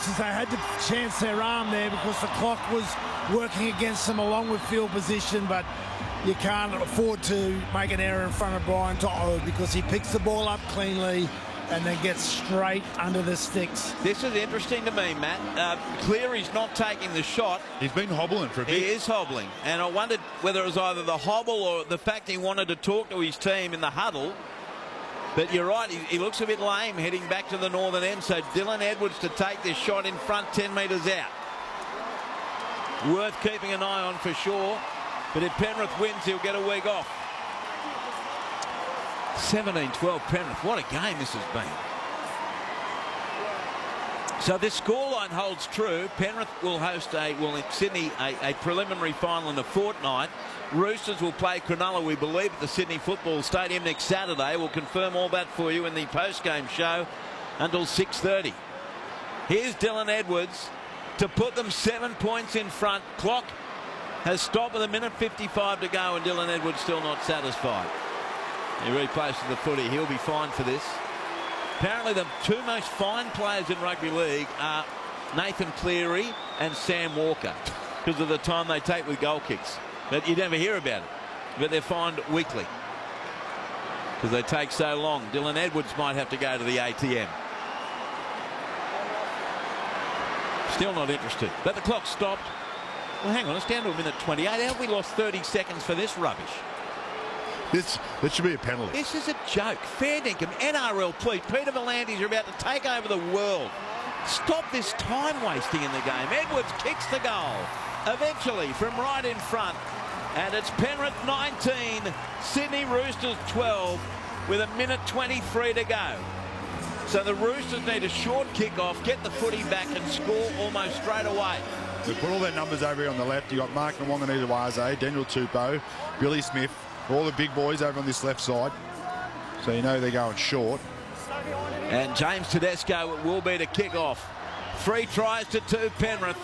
Roosters, they had to chance their arm there because the clock was working against them along with field position, but you can't afford to make an error in front of Brian To'o because he picks the ball up cleanly and then gets straight under the sticks. This is interesting to me, Matt. Cleary's not taking the shot. He's been hobbling for a bit. He is hobbling, and I wondered whether it was either the hobble or the fact he wanted to talk to his team in the huddle. But you're right, he looks a bit lame heading back to the northern end, so Dylan Edwards to take this shot in front 10 metres out. Worth keeping an eye on for sure, but if Penrith wins, he'll get a week off. 17-12 Penrith. What a game this has been. So this scoreline holds true. Penrith will host in Sydney a preliminary final in a fortnight. Roosters will play Cronulla, we believe, at the Sydney Football Stadium next Saturday. We'll confirm all that for you in the post-game show until 6:30. Here's Dylan Edwards to put them 7 points in front. Clock has stopped with 1:55 to go, and Dylan Edwards still not satisfied. He reposted the footy. He'll be fined for this. Apparently the two most fined players in rugby league are Nathan Cleary and Sam Walker because of the time they take with goal kicks. But you never hear about it. But they're fined weekly because they take so long. Dylan Edwards might have to go to the ATM. Still not interested. But the clock stopped. Well, hang on, it's down to 1:28. How have we lost 30 seconds for this rubbish? This should be a penalty. This is a joke. Fair dinkum. NRL, please. Peter V'landys are about to take over the world. Stop this time wasting in the game. Edwards kicks the goal. Eventually from right in front. And it's Penrith 19, Sydney Roosters 12 with 1:23 to go. So the Roosters need a short kick-off, get the footy back and score almost straight away. We put all their numbers over here on the left. You got Mark Nwonganita-Waze, Daniel Tupou, Billy Smith, all the big boys over on this left side. So you know they're going short. And James Tedesco will be to kick off. 3 tries to 2 Penrith.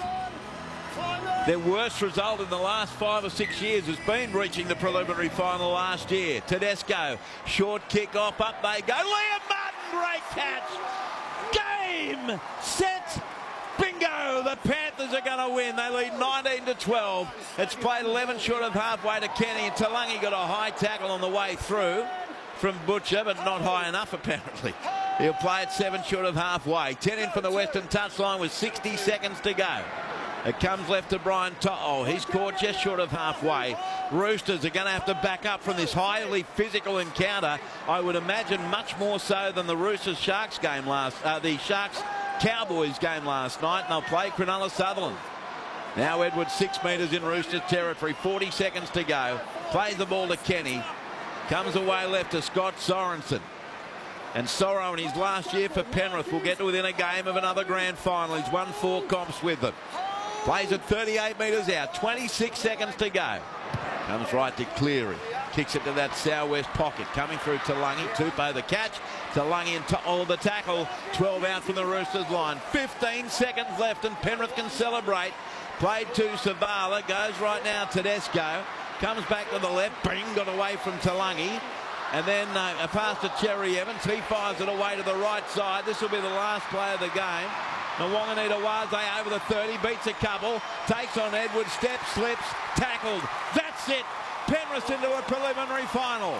Their worst result in the last 5 or 6 years has been reaching the preliminary final last year. Tedesco, short kick off, up they go. Liam Martin, great catch. Game, set, bingo. The Panthers are going to win. They lead 19-12. It's played 11 short of halfway to Kenny, and Talangi got a high tackle on the way through from Butcher, but not high enough apparently. He'll play it 7 short of halfway. 10 in from the western touchline with 60 seconds to go. It comes left to Brian To'o. He's caught just short of halfway. Roosters are going to have to back up from this highly physical encounter. I would imagine much more so than the Roosters-Sharks game the Sharks-Cowboys game last night. And they'll play Cronulla-Sutherland. Now Edwards 6 metres in Roosters territory. 40 seconds to go. Plays the ball to Kenny. Comes away left to Scott Sorensen. And Sorrow in his last year for Penrith will get to within a game of another grand final. He's won 4 comps with them. Plays it 38 metres out. 26 seconds to go. Comes right to Cleary. Kicks it to that southwest pocket. Coming through Talangi. Tupou the catch. Talangi and To'o the tackle. 12 out from the Roosters line. 15 seconds left and Penrith can celebrate. Played to Savala. Goes right now Tedesco. Comes back to the left. Bing, got away from Talangi. And then a pass to Cherry Evans. He fires it away to the right side. This will be the last play of the game. Nwonganita-Waze over the 30. Beats a couple. Takes on Edwards. Steps, slips. Tackled. That's it. Penrith into a preliminary final.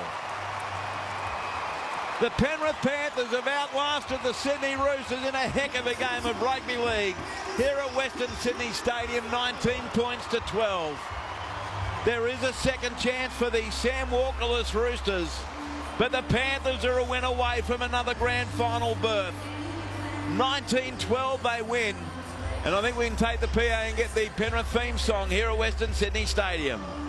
The Penrith Panthers have outlasted the Sydney Roosters in a heck of a game of rugby league. Here at Western Sydney Stadium, 19 points to 12. There is a second chance for the Sam Walker-less Roosters, but the Panthers are a win away from another grand final berth. 19-12 they win, and I think we can take the PA and get the Penrith theme song here at Western Sydney Stadium.